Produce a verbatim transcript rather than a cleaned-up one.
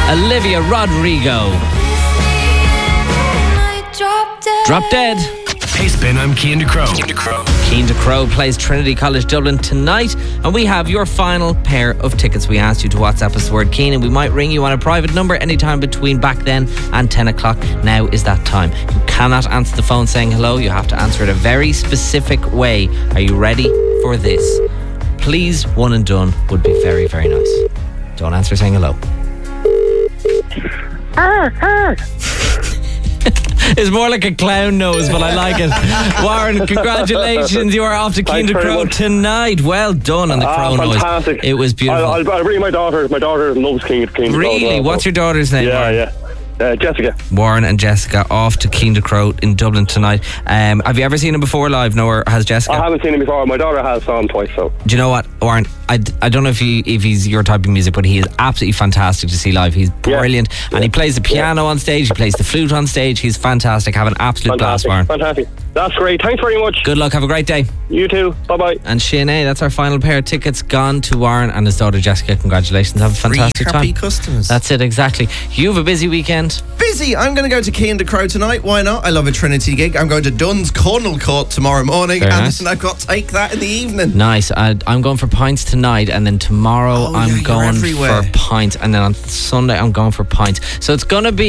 Olivia Rodrigo. Drop Dead. Hey Spin, I'm Cian Ducrot. Cian Ducrot. Cian Ducrot plays Trinity College Dublin tonight, and we have your final pair of tickets. We asked you to WhatsApp us the word Cian, and we might ring you on a private number anytime between back then and ten o'clock. Now is that time. You cannot answer the phone saying hello. You have to answer it a very specific way. Are you ready for this? Please, one and done would be very, very nice. Don't answer saying hello. It's more like a clown nose, but I like it. Warren, congratulations. You are off to Cian Ducrot tonight. Well done on the crow ah, nose. Fantastic. It was beautiful. I'll, I'll, I'll bring my daughter. My daughter loves Cian Ducrot. Really? What's your daughter's name? Yeah, Warren? yeah. Uh, Jessica. Warren and Jessica off to Cian Ducrot in Dublin tonight. Um, have you ever seen him before live? No, or has Jessica? I haven't seen him before. My daughter has saw him twice. So. Do you know what, Warren? I, I don't know if he if he's your type of music, but he is absolutely fantastic to see live. He's brilliant, yeah. and yeah. he plays the piano yeah. on stage. He plays the flute on stage. He's fantastic. Have an absolute fantastic. blast, Warren. Fantastic. That's great. Thanks very much. Good luck. Have a great day. You too. Bye bye. And Sinead, that's our final pair of tickets gone to Warren and his daughter Jessica. Congratulations. Have a fantastic Three happy time. customers. That's it, exactly. You have a busy weekend. Busy. I'm going to go to Cian Ducrot tonight. Why not? I love a Trinity gig. I'm going to Dunn's Cornwall Court tomorrow morning. Very and nice. then I've got Take That in the evening. Nice. I, I'm going for pints tonight, and then tomorrow Oh, I'm yeah, you're going everywhere. for pints, and then on Sunday I'm going for pints. So it's going to be